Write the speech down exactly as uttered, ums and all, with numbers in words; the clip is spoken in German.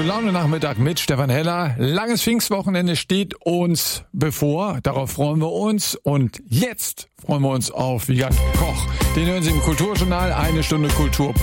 Laune-Nachmittag mit Stefan Heller. Langes Pfingstwochenende steht uns bevor. Darauf freuen wir uns. Und jetzt freuen wir uns auf Jan Koch. Den hören Sie im Kulturjournal. Eine Stunde Kultur